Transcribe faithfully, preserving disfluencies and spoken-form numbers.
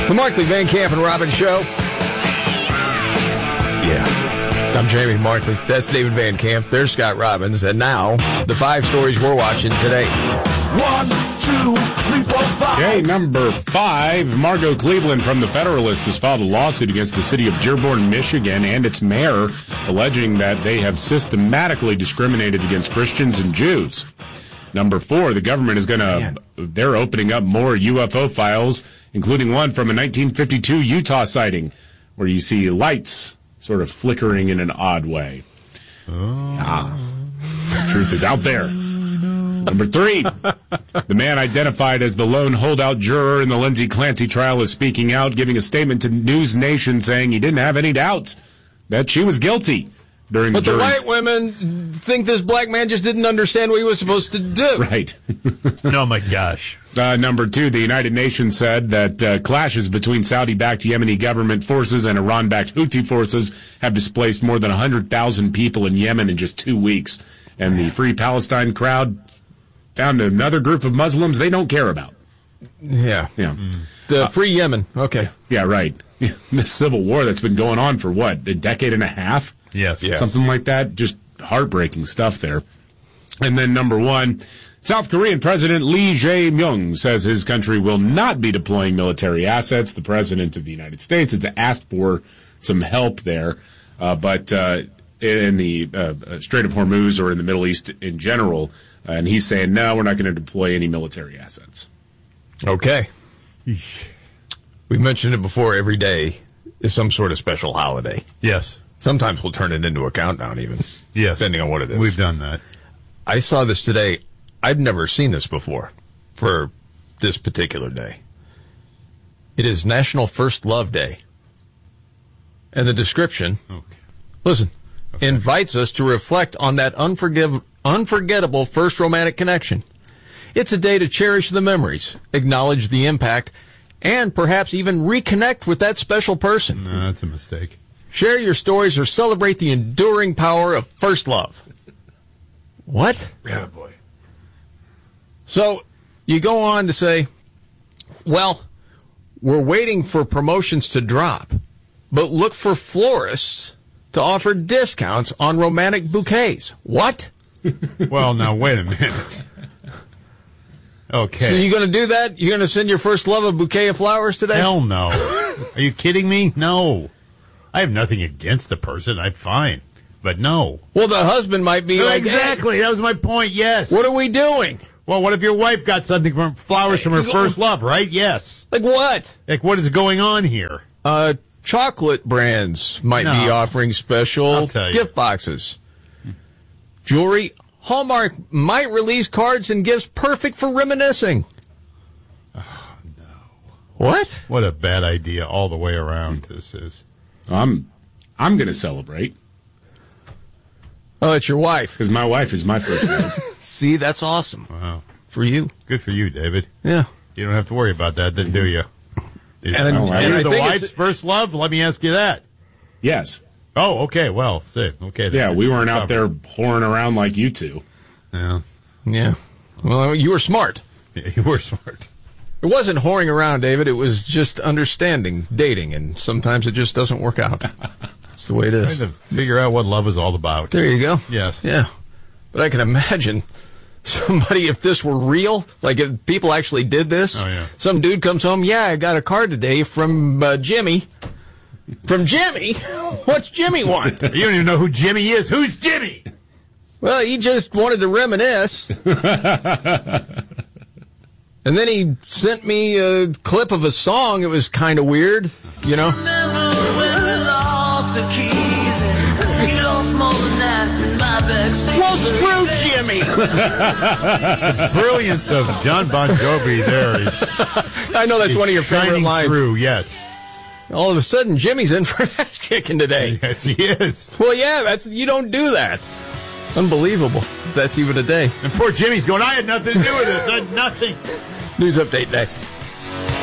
The Markley, Van Camp, and Robbins Show. Yeah. I'm Jamie Markley. That's David Van Camp. There's Scott Robbins. And now, the five stories we're watching today. One, two, three, four, five. Okay, number five. Margot Cleveland from The Federalist has filed a lawsuit against the city of Dearborn, Michigan, and its mayor, alleging that they have systematically discriminated against Christians and Jews. Number four, the government is going to, they're opening up more U F O files, including one from a nineteen fifty-two Utah sighting, where you see lights sort of flickering in an odd way. Oh. Ah, the truth is out there. Number three, the man identified as the lone holdout juror in the Lindsay Clancy trial is speaking out, giving a statement to News Nation saying he didn't have any doubts that she was guilty during but the jury's... But the white women think this black man just didn't understand what he was supposed to do. Right. Oh, my gosh. Uh, number two, the United Nations said that uh, clashes between Saudi-backed Yemeni government forces and Iran-backed Houthi forces have displaced more than one hundred thousand people in Yemen in just two weeks. And the Free Palestine crowd found another group of Muslims they don't care about. Yeah. Yeah. Mm. The uh, Free Yemen. Okay. Yeah, right. This civil war that's been going on for, what, a decade and a half? Yes. Yeah. Something like that. Just heartbreaking stuff there. And then number one, South Korean President Lee Jae-myung says his country will not be deploying military assets. The President of the United States has asked for some help there, uh, but uh, in the uh, Strait of Hormuz or in the Middle East in general, uh, and he's saying, no, we're not going to deploy any military assets. Okay. We've mentioned it before. Every day is some sort of special holiday. Yes. Sometimes we'll turn it into a countdown even. Yes. Depending on what it is. We've done that. I saw this today. I've never seen this before for this particular day. It is National First Love Day. And the description, okay. listen, okay. invites us to reflect on that unforgiv- unforgettable first romantic connection. It's a day to cherish the memories, acknowledge the impact, and perhaps even reconnect with that special person. No, that's a mistake. Share your stories or celebrate the enduring power of first love. What? Yeah, boy. So you go on to say, well, we're waiting for promotions to drop, but look for florists to offer discounts on romantic bouquets. What? Well, now, wait a minute. Okay. So you're going to do that? You're going to send your first love a bouquet of flowers today? Hell no. Are you kidding me? No. I have nothing against the person. I'm fine. But no. Well, the husband might be no, like, exactly. Hey, that was my point, yes. What are we doing? Well, what if your wife got something from flowers from her first love, right? Yes. Like what? Like what is going on here? Uh, chocolate brands might no. be offering special gift you. boxes. Jewelry. Hallmark might release cards and gifts perfect for reminiscing. Oh, no. What? What a bad idea all the way around this is. I'm, I'm going to celebrate. Oh, it's your wife. Because my wife is my first love. See, that's awesome. Wow. For you. Good for you, David. Yeah. You don't have to worry about that, then, do you? Is and, oh, and you I the think wife's first love? Let me ask you that. Yes. Oh, okay. Well, see. Okay. Yeah, we weren't out there whoring around like you two. Yeah. Yeah. Well, you were smart. Yeah, you were smart. It wasn't whoring around, David. It was just understanding, dating, and sometimes it just doesn't work out. That's the way it is. Trying to figure out what love is all about. There you go. Yes. Yeah. But I can imagine somebody, if this were real, like if people actually did this, oh, yeah. some dude comes home, yeah, I got a card today from uh, Jimmy. From Jimmy? What's Jimmy want? You don't even know who Jimmy is. Who's Jimmy? Well, he just wanted to reminisce. And then he sent me a clip of a song. It was kind of weird, you know? Well, screw Jimmy. The brilliance of John Bon Jovi there is... I know that's one of your favorite lines. Through, yes. All of a sudden, Jimmy's in for ass kicking today. Yes, he is. Well, yeah, that's you don't do that. Unbelievable. That's even a day. And poor Jimmy's going, I had nothing to do with this. I had nothing. News update next.